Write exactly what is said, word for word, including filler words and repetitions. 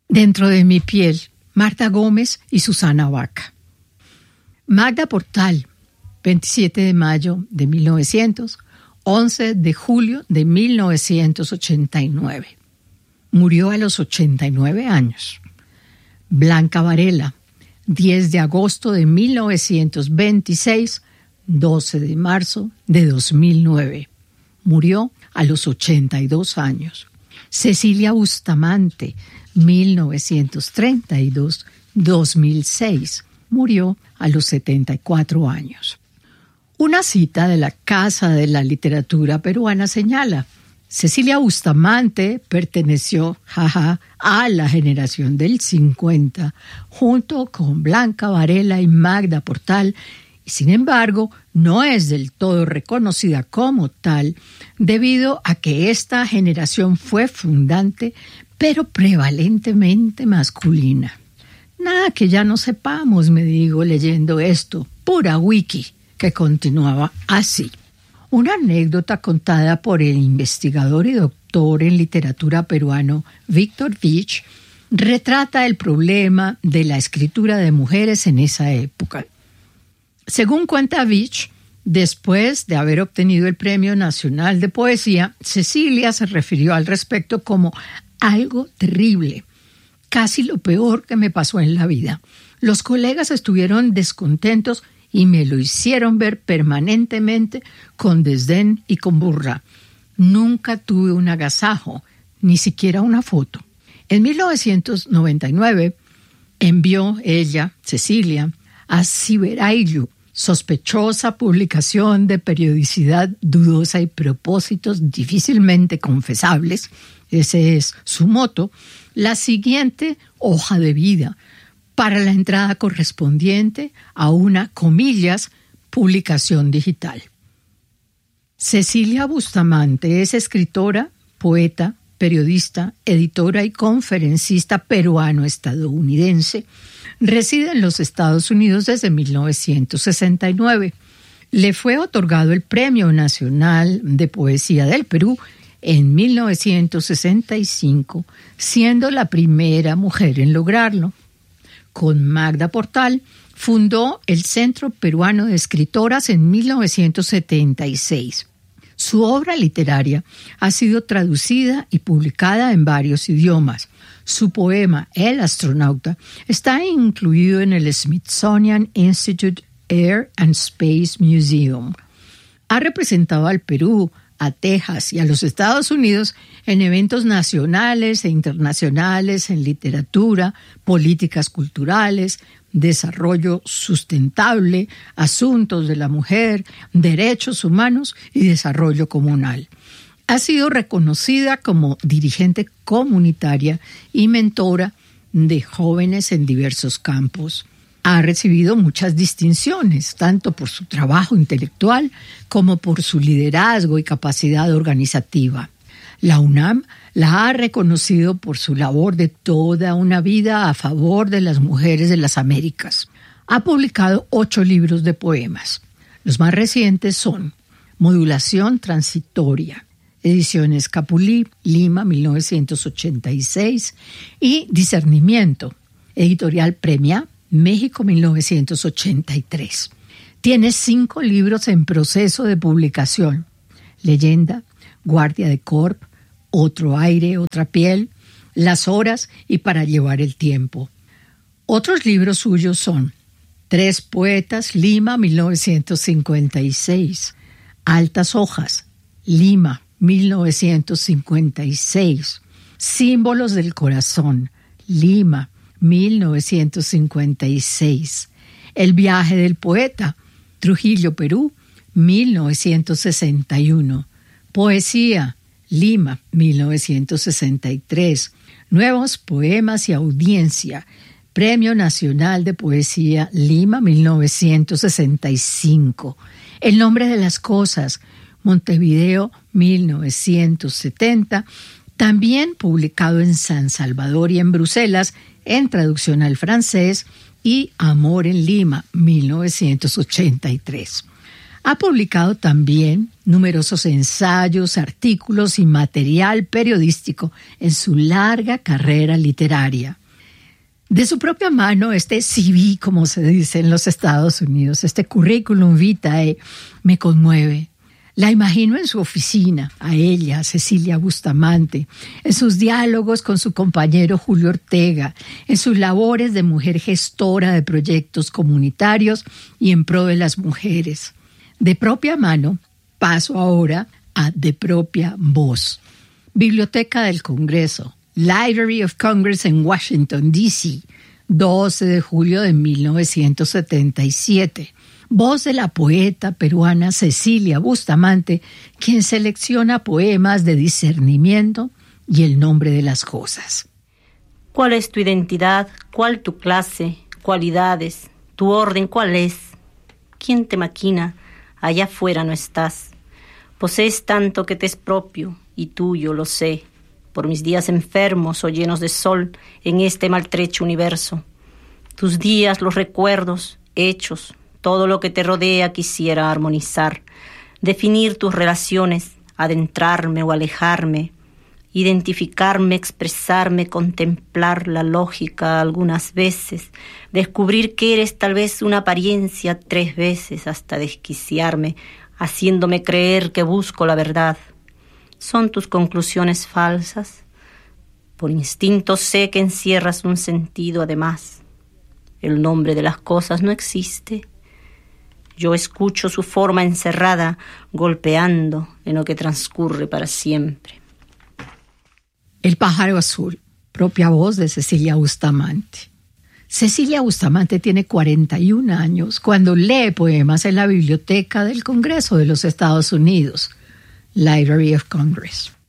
Dentro de mi piel, Marta Gómez y Susana Vaca. Magda Portal, veintisiete de mayo de mil novecientos, once de julio de mil novecientos ochenta y nueve. Murió a los ochenta y nueve años. Blanca Varela, diez de agosto de mil novecientos veintiséis, doce de marzo de dos mil nueve. Murió a los ochenta y dos años. Cecilia Bustamante, mil novecientos treinta y dos a dos mil seis. Murió a los setenta y cuatro años. Una cita de la Casa de la Literatura Peruana señala: Cecilia Bustamante perteneció, jaja, a la generación del cincuenta, junto con Blanca Varela y Magda Portal, y sin embargo no es del todo reconocida como tal, debido a que esta generación fue fundante, pero prevalentemente masculina. Nada que ya no sepamos, me digo leyendo esto, pura wiki, que continuaba así. Una anécdota contada por el investigador y doctor en literatura peruano Víctor Vich retrata el problema de la escritura de mujeres en esa época. Según cuenta Vich, después de haber obtenido el Premio Nacional de Poesía, Cecilia se refirió al respecto como algo terrible, casi lo peor que me pasó en la vida. Los colegas estuvieron descontentos y me lo hicieron ver permanentemente con desdén y con burla. Nunca tuve un agasajo, ni siquiera una foto. En mil novecientos noventa y nueve envió ella, Cecilia, a Ciberayu, sospechosa publicación de periodicidad dudosa y propósitos difícilmente confesables, ese es su moto, la siguiente hoja de vida, para la entrada correspondiente a una, comillas, publicación digital. Cecilia Bustamante es escritora, poeta, periodista, editora y conferencista peruano-estadounidense. Reside en los Estados Unidos desde mil novecientos sesenta y nueve. Le fue otorgado el Premio Nacional de Poesía del Perú en mil novecientos sesenta y cinco, siendo la primera mujer en lograrlo. Con Magda Portal fundó el Centro Peruano de Escritoras en mil novecientos setenta y seis. Su obra literaria ha sido traducida y publicada en varios idiomas. Su poema El astronauta está incluido en el Smithsonian Institute Air and Space Museum. Ha representado al Perú, a Texas y a los Estados Unidos en eventos nacionales e internacionales en literatura, políticas culturales, desarrollo sustentable, asuntos de la mujer, derechos humanos y desarrollo comunal. Ha sido reconocida como dirigente comunitaria y mentora de jóvenes en diversos campos. Ha recibido muchas distinciones, tanto por su trabajo intelectual como por su liderazgo y capacidad organizativa. La UNAM la ha reconocido por su labor de toda una vida a favor de las mujeres de las Américas. Ha publicado ocho libros de poemas. Los más recientes son Modulación Transitoria, Ediciones Capulí, Lima, mil novecientos ochenta y seis, y Discernimiento, Editorial Premia, México, mil novecientos ochenta y tres. Tiene cinco libros en proceso de publicación: Leyenda, Guardia de Corp, Otro aire, otra piel, Las horas y Para llevar el tiempo. Otros libros suyos son Tres poetas, Lima, mil novecientos cincuenta y seis, Altas hojas, Lima, mil novecientos cincuenta y seis, Símbolos del corazón, Lima, mil novecientos cincuenta y seis. El viaje del poeta, Trujillo, Perú, mil novecientos sesenta y uno. Poesía, Lima, mil novecientos sesenta y tres. Nuevos poemas y audiencia, Premio Nacional de Poesía, Lima, mil novecientos sesenta y cinco. El nombre de las cosas, Montevideo, mil novecientos setenta. También publicado en San Salvador y en Bruselas, en traducción al francés, y Amor en Lima, mil novecientos ochenta y tres. Ha publicado también numerosos ensayos, artículos y material periodístico en su larga carrera literaria. De su propia mano, este C V, como se dice en los Estados Unidos, este currículum vitae, me conmueve. La imagino en su oficina, a ella, Cecilia Bustamante, en sus diálogos con su compañero Julio Ortega, en sus labores de mujer gestora de proyectos comunitarios y en pro de las mujeres. De propia mano, paso ahora a de propia voz. Biblioteca del Congreso, Library of Congress en Washington, D C, doce de julio de mil novecientos setenta y siete. Voz de la poeta peruana Cecilia Bustamante, quien selecciona poemas de discernimiento y el nombre de las cosas. ¿Cuál es tu identidad? ¿Cuál tu clase? ¿Cualidades? ¿Tu orden cuál es? ¿Quién te maquina? Allá afuera no estás. Posees tanto que te es propio y tuyo, lo sé, por mis días enfermos o llenos de sol en este maltrecho universo. Tus días, los recuerdos, hechos, todo lo que te rodea quisiera armonizar, definir tus relaciones, adentrarme o alejarme, identificarme, expresarme, contemplar la lógica algunas veces, descubrir que eres tal vez una apariencia tres veces hasta desquiciarme, haciéndome creer que busco la verdad. ¿Son tus conclusiones falsas? Por instinto sé que encierras un sentido además. El nombre de las cosas no existe. Yo escucho su forma encerrada, golpeando en lo que transcurre para siempre. El pájaro azul, propia voz de Cecilia Bustamante. Cecilia Bustamante tiene cuarenta y un años cuando lee poemas en la Biblioteca del Congreso de los Estados Unidos, Library of Congress.